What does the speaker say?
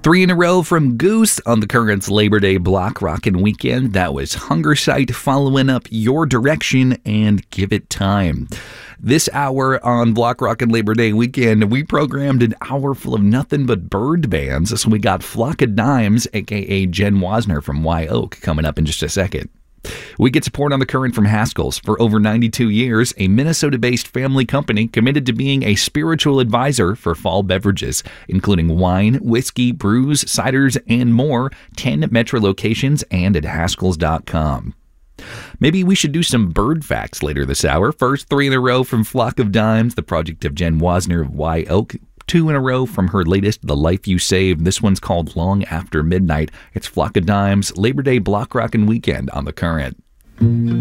Three in a row from Goose on the Current's Labor Day Block Rockin' Weekend. That was Hungersite following up Your Direction and Give It Time. This hour on Block Rockin' Labor Day Weekend, we programmed an hour full of nothing but bird bands. So we got Flock of Dimes, a.k.a. Jen Wasner from Wye Oak, coming up in just a second. We get support on the Current from Haskell's. For over 92 years, a Minnesota-based family company committed to being a spiritual advisor for fall beverages, including wine, whiskey, brews, ciders, and more. 10 Metro locations and at Haskells.com. Maybe we should do some bird facts later this hour. First, three in a row from Flock of Dimes, the project of Jen Wasner of Wye Oak. Two in a row from her latest, The Life You Saved. This one's called Long After Midnight. It's Flock of Dimes, Labor Day Block Rockin' Weekend on the Current.